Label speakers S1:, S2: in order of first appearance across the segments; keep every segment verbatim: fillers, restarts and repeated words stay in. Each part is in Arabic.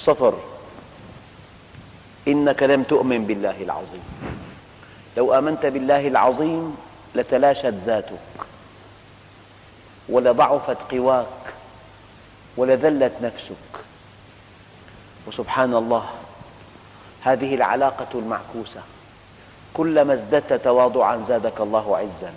S1: صفر. إنك لم تؤمن بالله العظيم. لو آمنت بالله العظيم لتلاشت ذاتك ولضعفت قواك ولذلت نفسك. وسبحان الله، هذه العلاقة المعكوسة، كلما ازددت تواضعا زادك الله عزا.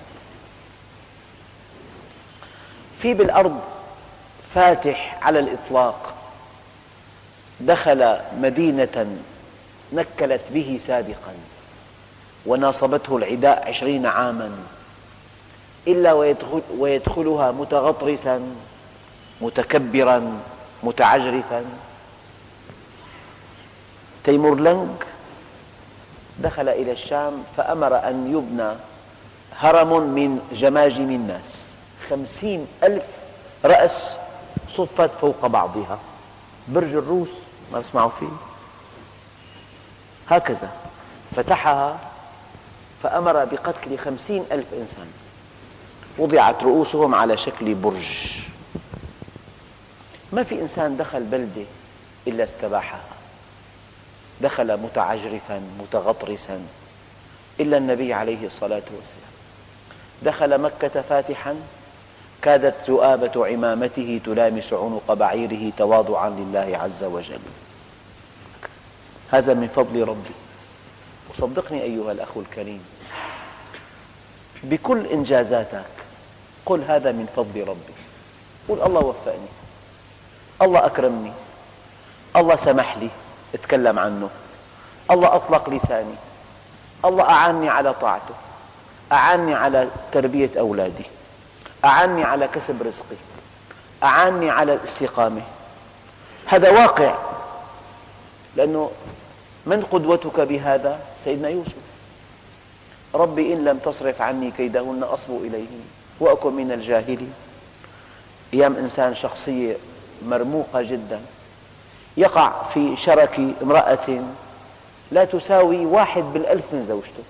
S1: في بالأرض فاتح على الإطلاق دخل مدينة نكلت به سابقا وناصبته العداء عشرين عاما إلا ويدخل ويدخلها متغطرسا متكبرا متعجرفا. تيمورلنك دخل إلى الشام فأمر أن يبنى هرم من جماجم الناس، خمسين ألف رأس صفت فوق بعضها، برج الروس ما بسمعوا فيه. هكذا فتحها فأمر بقتل خمسين ألف إنسان، وضعت رؤوسهم على شكل برج. ما في إنسان دخل بلدة إلا استباحها، دخل متعجرفا متغطرسا إلا النبي عليه الصلاة والسلام. دخل مكة فاتحا كادت ذؤابة عمامته تلامس عنق بعيره تواضعا لله عز وجل. هذا من فضل ربي. وصدقني أيها الأخ الكريم، بكل إنجازاتك قل هذا من فضل ربي. قل الله وفقني، الله أكرمني، الله سمح لي أتكلم عنه، الله أطلق لساني، الله أعانني على طاعته، أعانني على تربية أولادي، أعانني على كسب رزقي، أعانني على الاستقامة. هذا واقع، لأنه من قدوتك بهذا؟ سيدنا يوسف. ربي إن لم تصرف عني كيدهن أصب إليهن وأكن من الجاهلين. أيام إنسان شخصية مرموقة جدا يقع في شرك امرأة لا تساوي واحد بالألف من زوجته،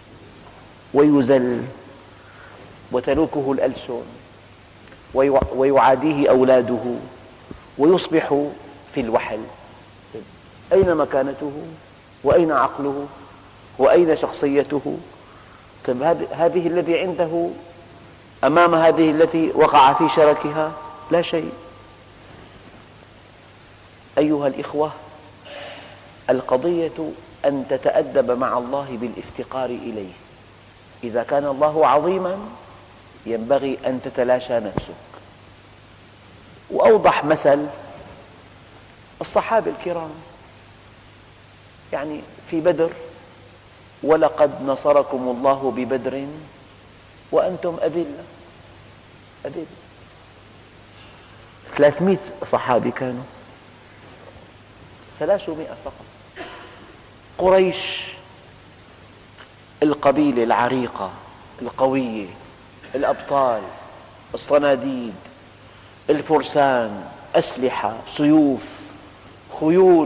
S1: ويذل وتلوكه الألسن ويعاديه أولاده ويصبح في الوحل. أين مكانته؟ وأين عقله؟ وأين شخصيته؟ طيب هذه الذي عنده أمام هذه التي وقع في شركها لا شيء. أيها الإخوة، القضية أن تتأدب مع الله بالافتقار إليه. إذا كان الله عظيما ينبغي أن تتلاشى نفسك. وأوضح مثل الصحابة الكرام، يعني في بدر ولقد نصركم الله ببدر وأنتم أذلة. أذلة ثلاثمئة صحابي كانوا، ثلاثمئة فقط. قريش القبيلة العريقة القوية، الأبطال، الصناديد، الفرسان، أسلحة، سيوف، خيول.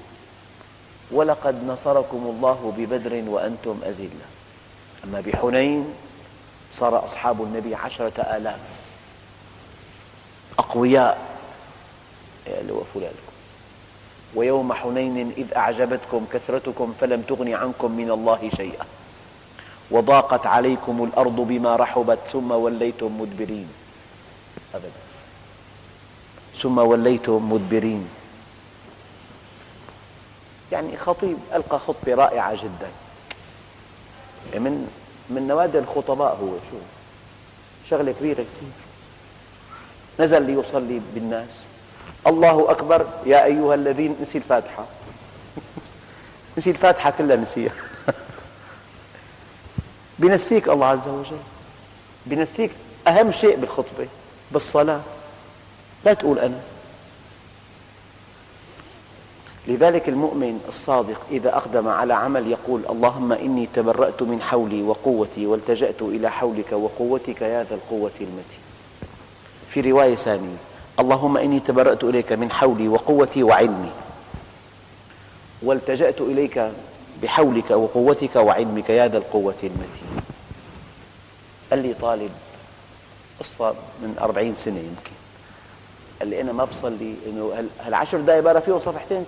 S1: ولقد نصركم الله ببدر وأنتم أذلة. أما بحنين صار أصحاب النبي عشرة آلاف أقوياء. ويوم حنين إذ أعجبتكم كثرتكم فلم تغن عنكم من الله شيئا وضاقت عليكم الأرض بما رحبت ثم وليتم مدبرين. أبدا، ثم وليتم مدبرين. يعني خطيب ألقى خطبة رائعة جدا، من من نوادر الخطباء. هو شو شغلة كبيرة كثير. نزل ليصلي بالناس، الله أكبر يا أيها الذين، نسي الفاتحة نسي الفاتحة كلها نسيها. بنسيك الله عز وجل، بنسيك أهم شيء بالخطبة بالصلاة، لا تقول أنا. لذلك المؤمن الصادق إذا أقدم على عمل يقول اللهم إني تبرأت من حولي وقوتي والتجأت إلى حولك وقوتك يا ذا القوة المتين. في رواية ثانية اللهم إني تبرأت إليك من حولي وقوتي وعلمي والتجأت إليك بحولك وقوتك وعلمك يا ذا القوة المتين. قال لي طالب قصة من أربعين سنة يمكن، قال لي أنا ما بصلي إنه هالعشر دقائق بقرأ فيهم صفحتين